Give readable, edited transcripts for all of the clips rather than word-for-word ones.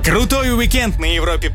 Крутой уикенд на Европе+.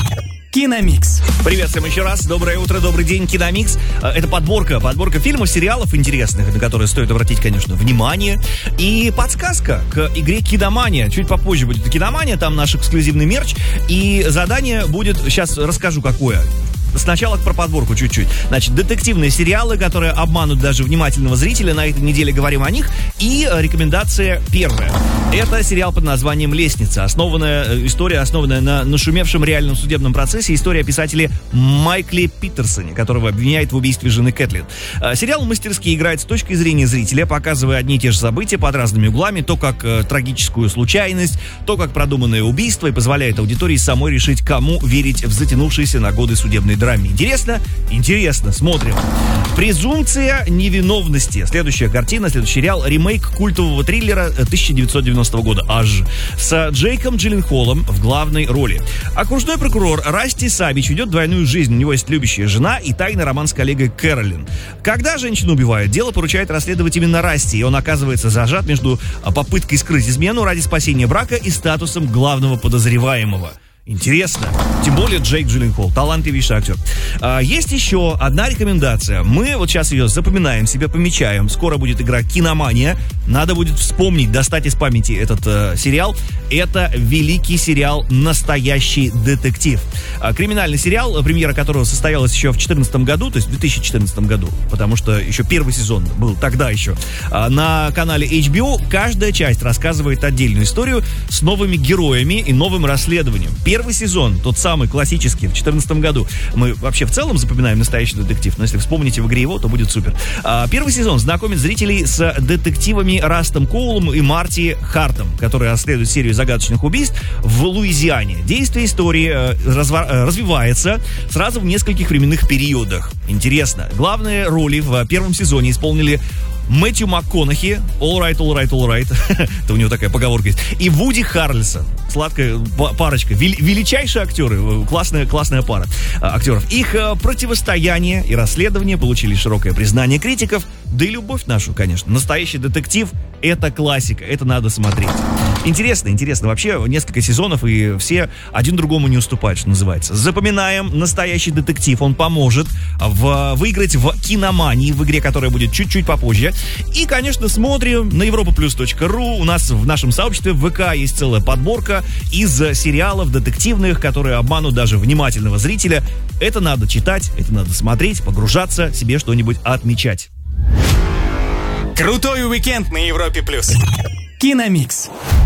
Киномикс. Приветствуем еще раз. Доброе утро, добрый день, Киномикс. Это подборка фильмов, сериалов интересных, на которые стоит обратить, конечно, внимание. И подсказка к игре Киномания. Чуть попозже будет Киномания, там наш эксклюзивный мерч. И задание будет, сейчас расскажу, какое. Сначала про подборку чуть-чуть. Значит, детективные сериалы, которые обманут даже внимательного зрителя. На этой неделе говорим о них. И рекомендация первая. Это сериал под названием «Лестница». История, основанная на нашумевшем реальном судебном процессе. История о писателе Майкле Питерсоне, которого обвиняют в убийстве жены Кэтлин. Сериал мастерски играет с точки зрения зрителя, показывая одни и те же события под разными углами. То как трагическую случайность, то как продуманное убийство. И позволяет аудитории самой решить, кому верить в затянувшиеся на годы судебной драме. Интересно? Интересно. Смотрим. «Презумпция невиновности». Следующая картина, следующий сериал. Ремейк культового триллера 1990 года «Аж» с Джейком Джилленхолом в главной роли. Окружной прокурор Расти Сабич ведет двойную жизнь. У него есть любящая жена и тайный роман с коллегой Кэролин. Когда женщину убивают, дело поручает расследовать именно Расти, и он оказывается зажат между попыткой скрыть измену ради спасения брака и статусом главного подозреваемого. Интересно. Тем более Джейк Джилленхол, талантливейший актер. Есть еще одна рекомендация. Мы вот сейчас ее запоминаем себе, помечаем. Скоро будет игра «Киномания». Надо будет вспомнить, достать из памяти этот сериал. Это великий сериал «Настоящий детектив». Криминальный сериал, премьера которого состоялась еще в 2014 году, то есть в 2014 году, потому что еще первый сезон был тогда еще. На канале HBO каждая часть рассказывает отдельную историю с новыми героями и новым расследованием. Первый сезон, тот самый классический, в 2014 году. Мы вообще в целом запоминаем «Настоящий детектив», но если вспомните в игре его, то будет супер. Первый сезон знакомит зрителей с детективами Растом Коулом и Марти Хартом, которые расследуют серию загадочных убийств в Луизиане. Действие истории развивается сразу в нескольких временных периодах. Интересно. Главные роли в первом сезоне исполнили Мэтью МакКонахи, all right. Это у него такая поговорка есть. И Вуди Харрельсон. Сладкая парочка. Величайшие актеры. Классная пара актеров. Их противостояние и расследование получили широкое признание критиков. Да и любовь нашу, конечно. «Настоящий детектив» — это классика. Это надо смотреть. Интересно. Вообще несколько сезонов, и все один другому не уступают, что называется. Запоминаем «Настоящий детектив». Он поможет выиграть в Киномании, в игре, которая будет чуть-чуть попозже. И, конечно, смотрим на europaplus.ru. У нас в нашем сообществе в ВК есть целая подборка из сериалов детективных, которые обманут даже внимательного зрителя. Это надо читать, это надо смотреть, погружаться, себе что-нибудь отмечать. Крутой уикенд на Европе+. Киномикс.